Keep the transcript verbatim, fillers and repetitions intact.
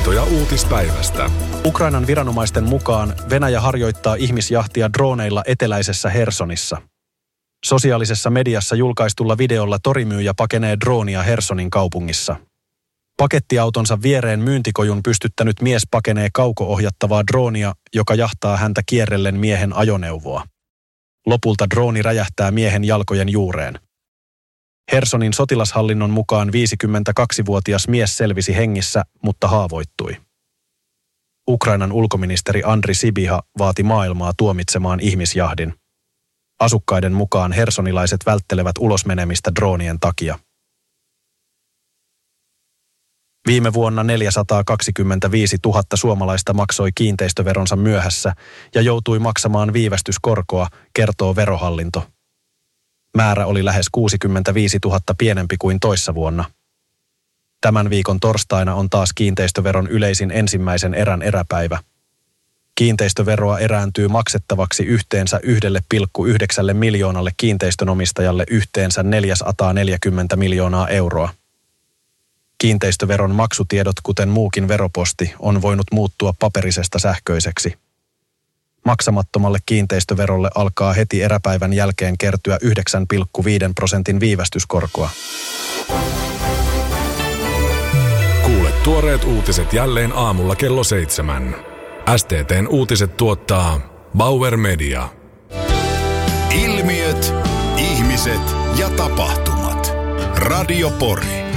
Havaintoja uutispäivästä. Ukrainan viranomaisten mukaan Venäjä harjoittaa ihmisjahtia droneilla eteläisessä Hersonissa. Sosiaalisessa mediassa julkaistulla videolla torimyyjä pakenee droonia Hersonin kaupungissa. Pakettiautonsa viereen myyntikojun pystyttänyt mies pakenee kauko-ohjattavaa droonia, joka jahtaa häntä kierrellen miehen ajoneuvoa. Lopulta drooni räjähtää miehen jalkojen juureen. Hersonin sotilashallinnon mukaan viisikymmentäkaksivuotias mies selvisi hengissä, mutta haavoittui. Ukrainan ulkoministeri Andri Sybiha vaati maailmaa tuomitsemaan ihmisjahdin. Asukkaiden mukaan hersonilaiset välttelevät ulosmenemistä droonien takia. Viime vuonna neljäsataakaksikymmentäviisituhatta suomalaista maksoi kiinteistöveronsa myöhässä ja joutui maksamaan viivästyskorkoa, kertoo Verohallinto. Määrä oli lähes kuusikymmentäviisituhatta pienempi kuin toissa vuonna. Tämän viikon torstaina on taas kiinteistöveron yleisin ensimmäisen erän eräpäivä. Kiinteistöveroa erääntyy maksettavaksi yhteensä yksi pilkku yhdeksän miljoonalle kiinteistönomistajalle yhteensä neljäsataaneljäkymmentä miljoonaa euroa. Kiinteistöveron maksutiedot, kuten muukin veroposti, on voinut muuttua paperisesta sähköiseksi. Maksamattomalle kiinteistöverolle alkaa heti eräpäivän jälkeen kertyä yhdeksän pilkku viisi prosentin viivästyskorkoa. Kuule tuoreet uutiset jälleen aamulla kello seitsemän. S T T:n uutiset tuottaa Bauer Media. Ilmiöt, ihmiset ja tapahtumat. Radio Pori.